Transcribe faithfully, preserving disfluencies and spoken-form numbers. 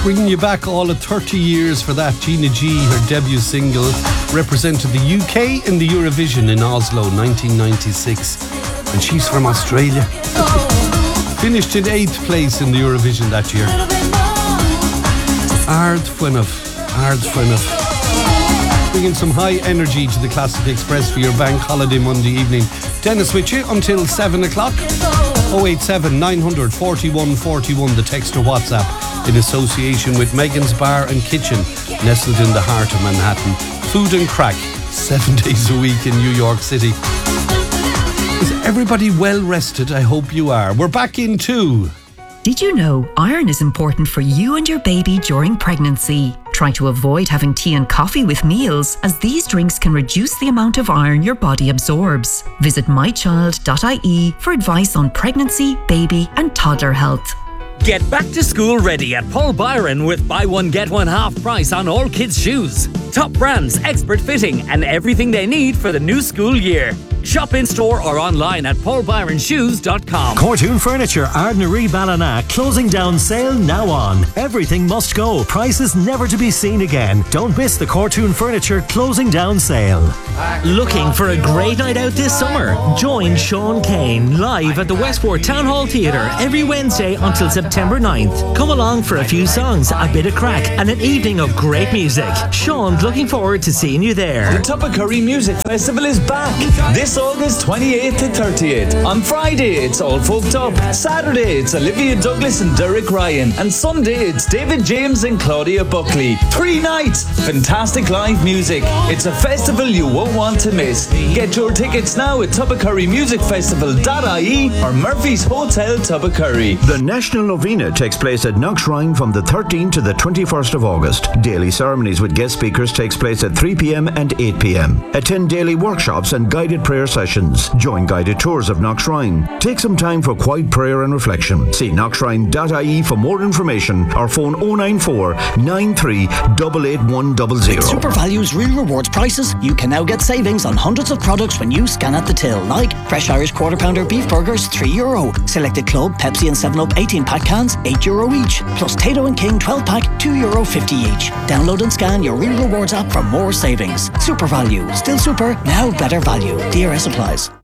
bringing you back all of thirty years for that. Gina G, her debut single, represented the U K in the Eurovision in Oslo nineteen ninety-six, and she's from Australia. Finished in eighth place in the Eurovision that year. Ard Fwynaf, Ard Fwynaf. Bringing some high energy to the Classic Express for your bank holiday Monday evening. Dennis with you until seven o'clock. oh eight seven, nine hundred, forty-one forty-one, the text or WhatsApp, in association with Megan's Bar and Kitchen, nestled in the heart of Manhattan. Food and crack, seven days a week in New York City. Is everybody well rested? I hope you are. We're back in two. Did you know iron is important for you and your baby during pregnancy? Try to avoid having tea and coffee with meals, as these drinks can reduce the amount of iron your body absorbs. Visit my child dot I E for advice on pregnancy, baby and toddler health. Get back to school ready at Paul Byron with buy one get one half price on all kids' shoes. Top brands, expert fitting and everything they need for the new school year. Shop in store or online at paul byron shoes dot com. Cortoon Furniture, Ardnaree Ballina, closing down sale now on. Everything must go. Prices never to be seen again. Don't miss the Cortoon Furniture closing down sale. Looking for a great night out this summer? Join Sean Kane live at the Westport Town Hall Theatre every Wednesday until September ninth. Come along for a few songs, a bit of crack and an evening of great music. Sean's looking forward to seeing you there. The Tubbercurry Music Festival is back this August twenty-eighth to thirtieth. On Friday it's All Folked Up, Saturday it's Olivia Douglas and Derek Ryan, and Sunday it's David James and Claudia Buckley. Three nights, fantastic live music. It's a festival you won't want to miss. Get your tickets now at tubbercurry music festival dot I E or Murphy's Hotel Tubbercurry. The National Novena takes place at Knockshrine from the thirteenth to the twenty-first of August. Daily ceremonies with guest speakers takes place at three p.m. and eight p.m. Attend daily workshops and guided prayer sessions. Join guided tours of Knockshrine. Take some time for quiet prayer and reflection. See knockshrine dot I E for more information or phone oh nine four, nine three eight eight one zero zero. With SuperValue's Real Rewards prices, you can now get savings on hundreds of products when you scan at the till, like fresh Irish quarter pounder beef burgers, three euro. Selected Club, Pepsi and seven up eighteen pack cans, eight euro each. Plus Tato and King twelve pack, two euro fifty each. Download and scan your Real Rewards app for more savings. SuperValu, still super, now better value. D R S applies.